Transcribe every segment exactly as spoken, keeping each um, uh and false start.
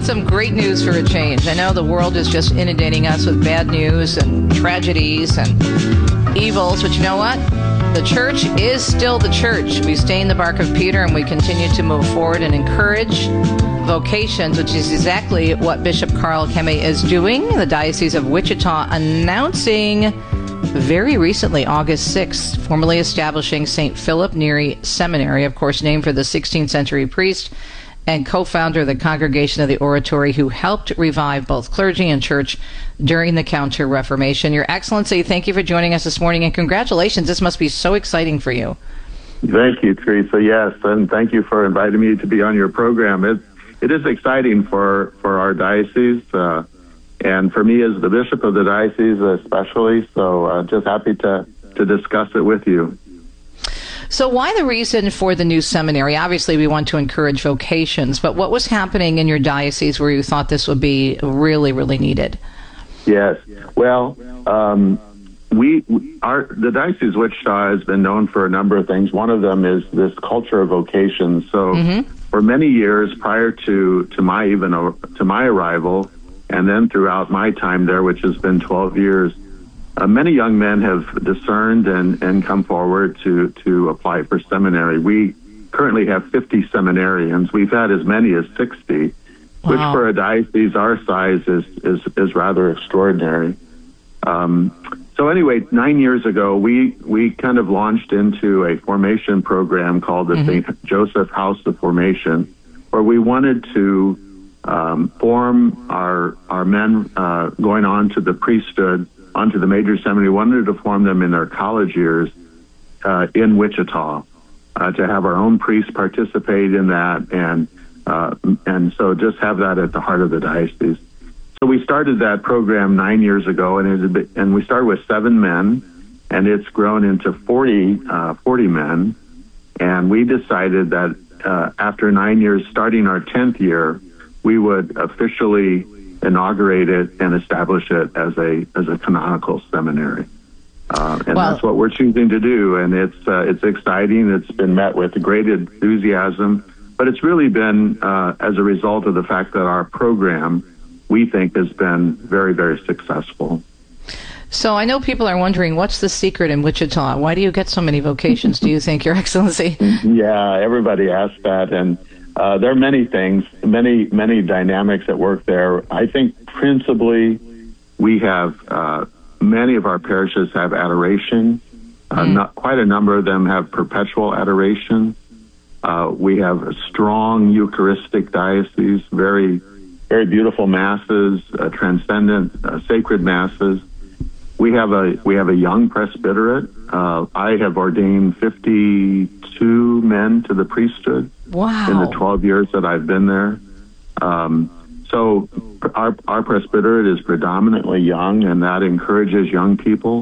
some great news for a change? I know the world is just inundating us with bad news and tragedies and evils, but you know what? The church is still the church. We stay in the bark of Peter and we continue to move forward and encourage vocations, which is exactly what Bishop Carl Kemme is doing. The Diocese of Wichita announcing very recently, August sixth, formally establishing Saint Philip Neri Seminary, of course, named for the sixteenth century priest and co-founder of the Congregation of the Oratory, who helped revive both clergy and church during the Counter-Reformation. Your Excellency, thank you for joining us this morning, and congratulations. This must be so exciting for you. Thank you, Teresa. Yes, and thank you for inviting me to be on your program. It, it is exciting for, for our diocese, uh, and for me as the bishop of the diocese especially, so uh, just happy to, to discuss it with you. So why the reason for the new seminary? Obviously, we want to encourage vocations, but what was happening in your diocese where you thought this would be really, really needed? Yes. Well, um, we, our, the Diocese of Wichita has been known for a number of things. One of them is this culture of vocations. So mm-hmm. for many years prior to, to my even to my arrival, and then throughout my time there, which has been twelve years, Uh, many young men have discerned and, and come forward to, to apply for seminary. We currently have fifty seminarians. We've had as many as sixty, wow. which for a diocese our size is, is, is rather extraordinary. Um, so anyway, nine years ago, we, we kind of launched into a formation program called the mm-hmm. Saint Joseph House of Formation, where we wanted to um, form our, our men uh, going on to the priesthood, onto the major seminary. Wanted to form them in their college years uh, in Wichita, uh, to have our own priests participate in that, and uh, and so just have that at the heart of the diocese. So we started that program nine years ago, and it, and we started with seven men, and it's grown into forty, uh, forty men, and we decided that uh, after nine years, starting our tenth year, we would officially inaugurate it and establish it as a as a canonical seminary, uh, and well, that's what we're choosing to do. And it's uh, it's exciting. It's been met with great enthusiasm, but it's really been uh, as a result of the fact that our program, we think, has been very very successful. So I know people are wondering, what's the secret in Wichita? Why do you get so many vocations? Do you think, Your Excellency? Yeah, everybody asks that, and. Uh, there are many things, many, many dynamics at work there. I think principally we have, uh, many of our parishes have adoration. Uh, mm. not, quite a number of them have perpetual adoration. Uh, we have a strong Eucharistic diocese, very, very beautiful masses, uh, transcendent, uh, sacred masses. We have a, we have a young presbyterate. Uh, I have ordained fifty-two men to the priesthood. Wow. In the twelve years that I've been there. Um, so our, our presbyterate is predominantly young, and that encourages young people.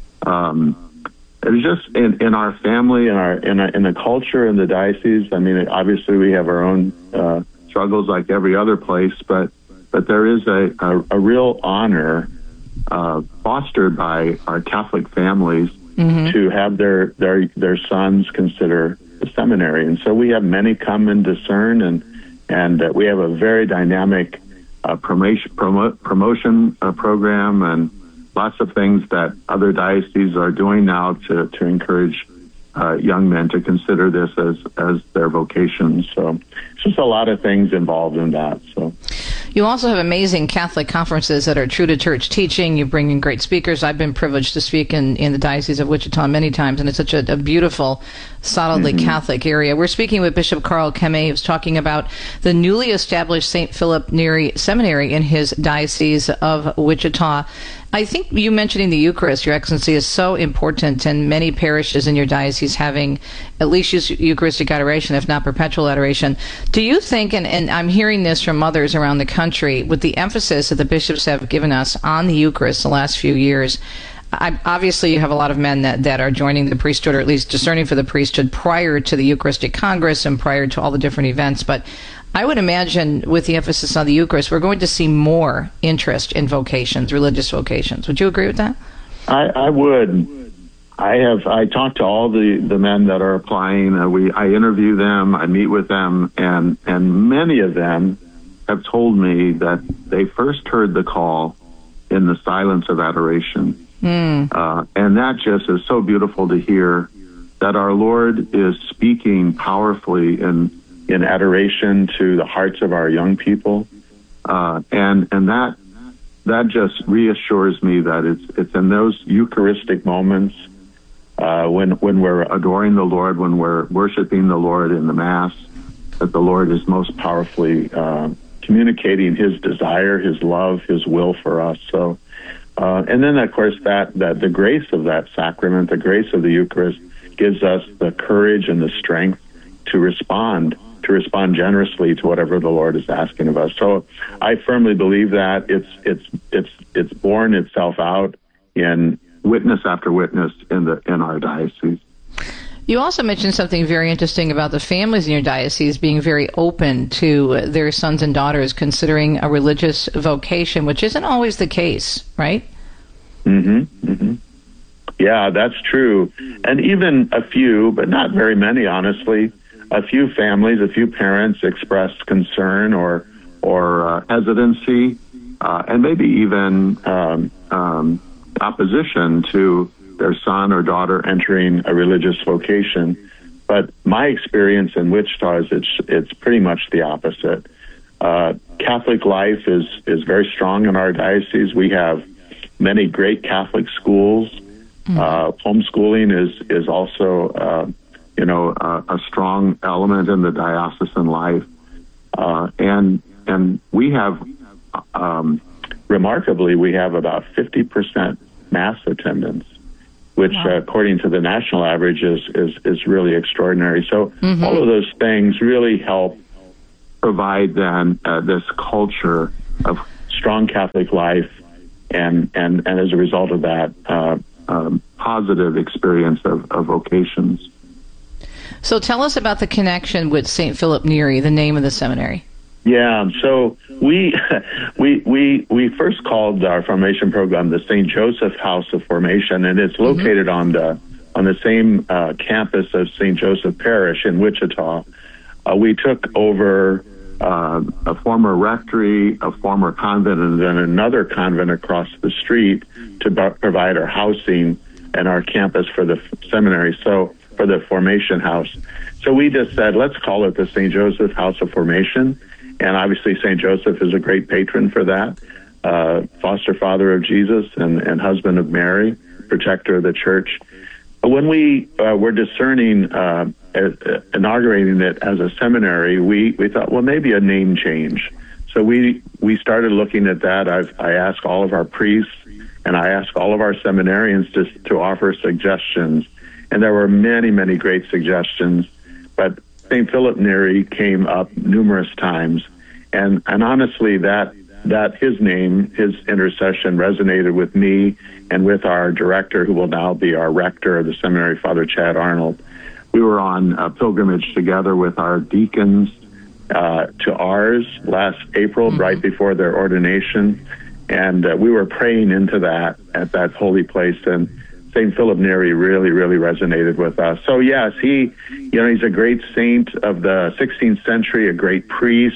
Um, it's just in, in our family, in our in, a, in the culture, in the diocese. I mean, obviously we have our own uh, struggles like every other place, but but there is a, a, a real honor uh, fostered by our Catholic families mm-hmm. to have their, their, their sons consider the seminary. And so we have many come and discern, and and uh, we have a very dynamic uh, promotion promo, promotion uh, program, and lots of things that other dioceses are doing now to to encourage uh, young men to consider this as as their vocation. So it's just a lot of things involved in that. So. You also have amazing Catholic conferences that are true to church teaching. You bring in great speakers. I've been privileged to speak in, in the Diocese of Wichita many times, and it's such a, a beautiful, solidly mm-hmm. Catholic area. We're speaking with Bishop Carl Kemme, who's talking about the newly established Saint Philip Neri Seminary in his Diocese of Wichita. I think you mentioning the Eucharist, Your Excellency, is so important, and many parishes in your diocese having at least Eucharistic adoration, if not perpetual adoration. Do you think, and, and I'm hearing this from others around the country, with the emphasis that the bishops have given us on the Eucharist the last few years, I, obviously you have a lot of men that, that are joining the priesthood, or at least discerning for the priesthood prior to the Eucharistic Congress and prior to all the different events, but I would imagine with the emphasis on the Eucharist, we're going to see more interest in vocations, religious vocations. Would you agree with that? I, I would. I have. I talk to all the, the men that are applying. Uh, we I interview them. I meet with them, and and many of them have told me that they first heard the call in the silence of adoration. Mm. Uh, and that just is so beautiful to hear, that our Lord is speaking powerfully in in adoration to the hearts of our young people. Uh, and and that that just reassures me that it's it's in those Eucharistic moments uh, when when we're adoring the Lord, when we're worshiping the Lord in the Mass, that the Lord is most powerfully uh, communicating His desire, His love, His will for us. So, uh, and then of course that that the grace of that sacrament, the grace of the Eucharist, gives us the courage and the strength to respond. to respond generously to whatever the Lord is asking of us. So I firmly believe that it's it's it's it's borne itself out in witness after witness in the in our diocese. You also mentioned something very interesting about the families in your diocese being very open to their sons and daughters considering a religious vocation, which isn't always the case, right? Mm-hmm. Mm-hmm. Yeah, that's true. And even a few, but not very many, honestly, a few families, a few parents expressed concern or or uh, hesitancy, uh, and maybe even um, um, opposition to their son or daughter entering a religious vocation. But my experience in Wichita is it's it's pretty much the opposite. Uh, Catholic life is is very strong in our diocese. We have many great Catholic schools. Mm-hmm. Uh, homeschooling is is also uh, you know, uh, a strong element in the diocesan life. Uh, and and we have, um, remarkably, we have about fifty percent Mass attendance, which, wow. uh, according to the national average, is, is, is really extraordinary. So mm-hmm. all of those things really help provide then uh, this culture of strong Catholic life, and, and, and as a result of that, uh, um, positive experience of, of vocations. So tell us about the connection with Saint Philip Neri, the name of the seminary. Yeah, so we we we we first called our formation program the Saint Joseph House of Formation, and it's located mm-hmm. on the on the same uh, campus of Saint Joseph Parish in Wichita. Uh, we took over uh, a former rectory, a former convent, and then another convent across the street to b- provide our housing and our campus for the f- seminary. So. For the formation house. So we just said, let's call it the Saint Joseph House of Formation. And obviously Saint Joseph is a great patron for that, uh, foster father of Jesus and, and husband of Mary, protector of the church. When we uh, were discerning, uh, uh, inaugurating it as a seminary, we, we thought, well, maybe a name change. So we, we started looking at that. I've, I asked all of our priests and I asked all of our seminarians to, to offer suggestions. And there were many, many great suggestions, but Saint Philip Neri came up numerous times. And, and honestly, that that his name, his intercession resonated with me and with our director, who will now be our rector of the seminary, Father Chad Arnold. We were on a pilgrimage together with our deacons uh, to Ars last April, mm-hmm. right before their ordination. And uh, we were praying into that at that holy place. And Saint Philip Neri really, really resonated with us. So yes, he, you know, he's a great saint of the sixteenth century, a great priest,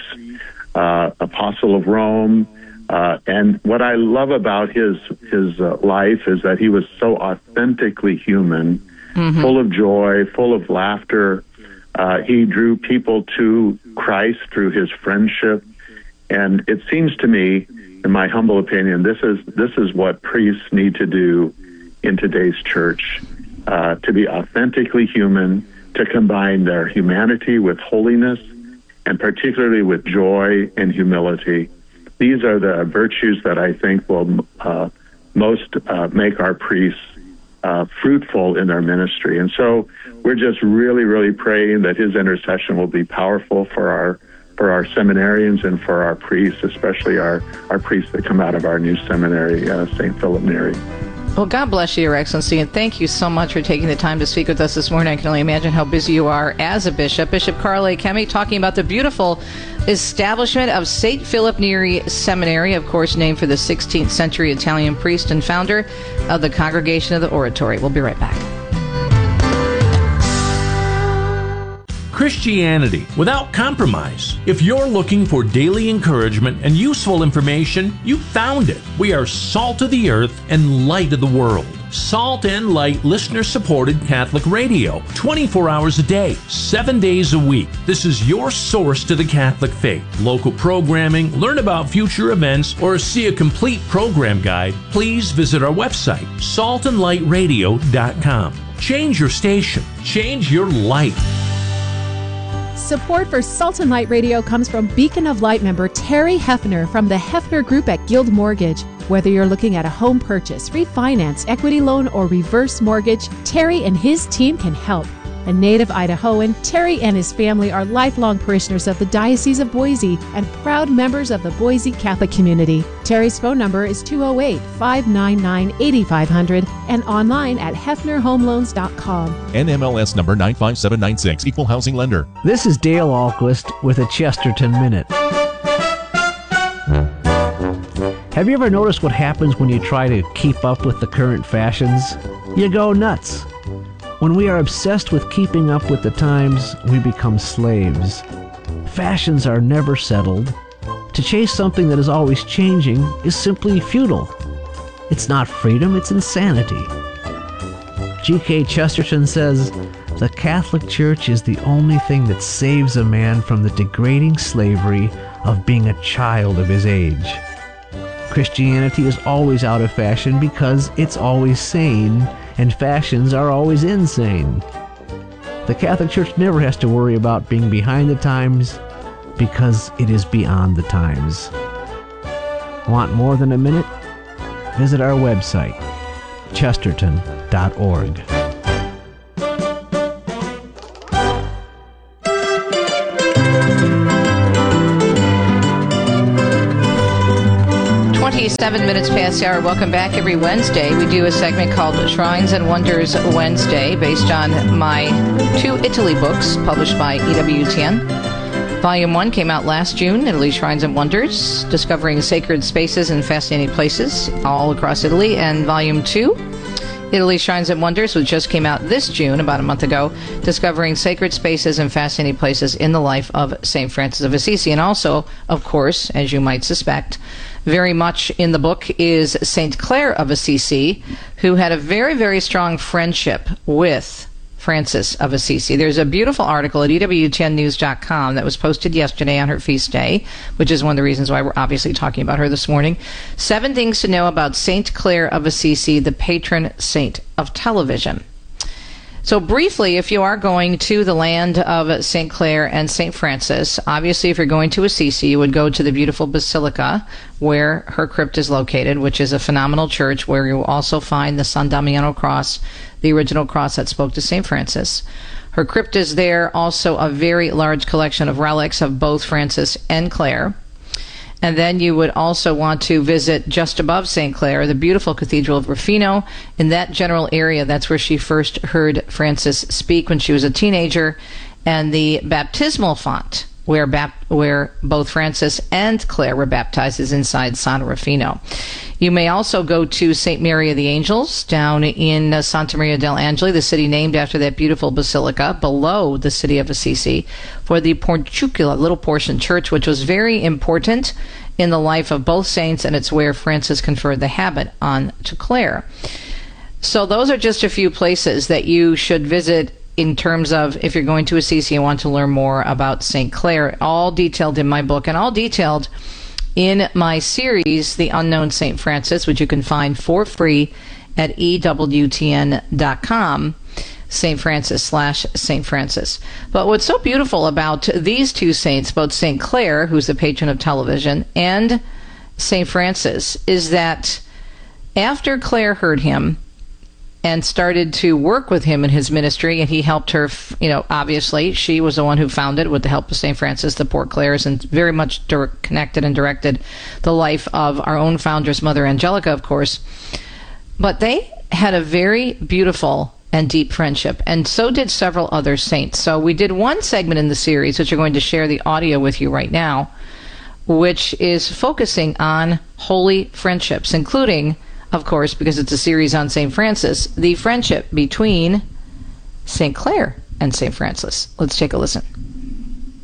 uh, apostle of Rome. Uh, and what I love about his his uh, life is that he was so authentically human, mm-hmm. full of joy, full of laughter. Uh, he drew people to Christ through his friendship. And it seems to me, in my humble opinion, this is this is what priests need to do in today's church, uh, to be authentically human, to combine their humanity with holiness, and particularly with joy and humility. These are the virtues that I think will uh, most uh, make our priests uh, fruitful in their ministry. And so we're just really, really praying that his intercession will be powerful for our for our seminarians and for our priests, especially our, our priests that come out of our new seminary, uh, Saint Philip Neri. Well, God bless you, Your Excellency, and thank you so much for taking the time to speak with us this morning. I can only imagine how busy you are as a bishop. Bishop Carl A. Kemme talking about the beautiful establishment of Saint Philip Neri Seminary, of course, named for the sixteenth century Italian priest and founder of the Congregation of the Oratory. We'll be right back. Christianity without compromise. If you're looking for daily encouragement and useful information, you found it. We are salt of the earth and light of the world. Salt and Light listener-supported Catholic radio, twenty-four hours a day, seven days a week. This is your source to the Catholic faith. Local programming, learn about future events, or see a complete program guide, please visit our website, salt and light radio dot com. Change your station. Change your life. Support for Salt and Light Radio comes from Beacon of Light member Terry Hefner from the Hefner Group at Guild Mortgage. Whether you're looking at a home purchase, refinance, equity loan, or reverse mortgage, Terry and his team can help. A native Idahoan, Terry and his family are lifelong parishioners of the Diocese of Boise and proud members of the Boise Catholic community. Terry's phone number is two oh eight, five nine nine, eight five zero zero and online at hefner home loans dot com. N M L S number nine five seven nine six, Equal Housing Lender. This is Dale Ahlquist with a Chesterton Minute. Have you ever noticed what happens when you try to keep up with the current fashions? You go nuts. When we are obsessed with keeping up with the times, we become slaves. Fashions are never settled. To chase something that is always changing is simply futile. It's not freedom, it's insanity. G K Chesterton says, "The Catholic Church is the only thing that saves a man from the degrading slavery of being a child of his age." Christianity is always out of fashion because it's always sane, and fashions are always insane. The Catholic Church never has to worry about being behind the times because it is beyond the times. Want more than a minute? Visit our website, chesterton dot org. twenty-seven minutes past the hour. Welcome back. Every Wednesday, we do a segment called Shrines and Wonders Wednesday, based on my two Italy books published by E W T N. Volume one came out last June, Italy Shrines and Wonders, discovering sacred spaces and fascinating places all across Italy. And Volume two, Italy Shrines and Wonders, which just came out this June, about a month ago, discovering sacred spaces and fascinating places in the life of Saint Francis of Assisi. And also, of course, as you might suspect, very much in the book is Saint Clare of Assisi, who had a very, very strong friendship with Francis of Assisi. There's a beautiful article at E W T N news dot com that was posted yesterday on her feast day, which is one of the reasons why we're obviously talking about her this morning. Seven things to know about Saint Clare of Assisi, the patron saint of television. So briefly, if you are going to the land of Saint Clare and Saint Francis, obviously if you're going to Assisi, you would go to the beautiful Basilica where her crypt is located, which is a phenomenal church where you will also find the San Damiano cross, the original cross that spoke to Saint Francis. Her crypt is there, also a very large collection of relics of both Francis and Clare. And then you would also want to visit just above Saint Clare, the beautiful Cathedral of Rufino. In that general area, that's where she first heard Francis speak when she was a teenager, and the baptismal font, where bap- where both Francis and Clare were baptized, is inside San Rufino. You may also go to Saint Mary of the Angels down in uh, Santa Maria del Angeli, the city named after that beautiful basilica below the city of Assisi, for the Portiuncula, little portion church, which was very important in the life of both saints, and it's where Francis conferred the habit on to Clare. So those are just a few places that you should visit in terms of if you're going to Assisi and want to learn more about Saint Clare, all detailed in my book and all detailed in my series, The Unknown Saint Francis, which you can find for free at E W T N dot com, Saint Francis slash Saint Francis. But what's so beautiful about these two saints, both Saint Clare, who's the patron of television, and Saint Francis, is that after Clare heard him and started to work with him in his ministry, and he helped her, you know, obviously, she was the one who founded, with the help of Saint Francis, the Port Clares, and very much direct, connected and directed the life of our own founder's mother, Angelica, of course. But they had a very beautiful and deep friendship, and so did several other saints. So we did one segment in the series, which we're going to share the audio with you right now, which is focusing on holy friendships, including, of course, because it's a series on Saint Francis, the friendship between Saint Clare and Saint Francis. Let's take a listen.